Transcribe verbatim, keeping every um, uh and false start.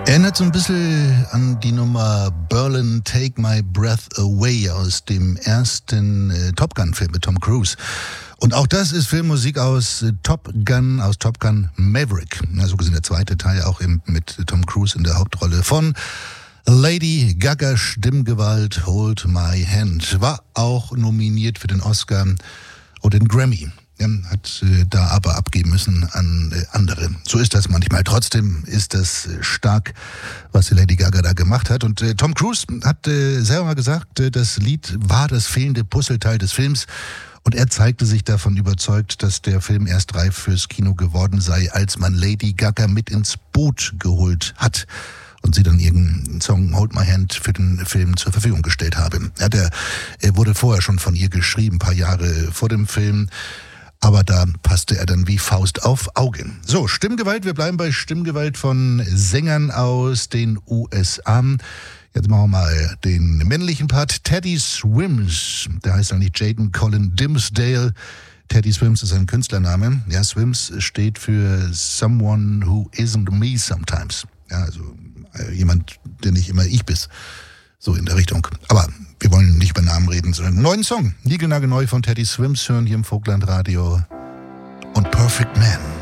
Erinnert so ein bisschen an die Nummer Berlin Take My Breath Away aus dem ersten äh, Top Gun-Film mit Tom Cruise. Und auch das ist Filmmusik aus äh, Top Gun, aus Top Gun Maverick. Ja, so gesehen der zweite Teil auch eben mit Tom Cruise in der Hauptrolle von Lady Gaga, Stimmgewalt, Hold My Hand. War auch nominiert für den Oscar und den Grammy. Er hat äh, da aber abgeben müssen an äh, andere. So ist das manchmal. Trotzdem ist das äh, stark, was die Lady Gaga da gemacht hat. Und äh, Tom Cruise hat äh, selber mal gesagt, äh, das Lied war das fehlende Puzzleteil des Films. Und er zeigte sich davon überzeugt, dass der Film erst reif fürs Kino geworden sei, als man Lady Gaga mit ins Boot geholt hat und sie dann ihren Song Hold My Hand für den Film zur Verfügung gestellt habe. Ja, der, er wurde vorher schon von ihr geschrieben, ein paar Jahre vor dem Film. Aber da passte er dann wie Faust auf Auge. So, Stimmgewalt, wir bleiben bei Stimmgewalt von Sängern aus den U S A. Jetzt machen wir mal den männlichen Part. Teddy Swims, der heißt eigentlich Jaden Colin Dimsdale. Teddy Swims ist ein Künstlername. Ja, Swims steht für Someone Who Isn't Me Sometimes. Ja, also äh, jemand, der nicht immer ich bist. So in der Richtung. Aber wir wollen nicht über Namen reden, sondern einen neuen Song. Niegelnagelneu von Teddy Swims hören hier im Vogtland Radio. Und Perfect Man.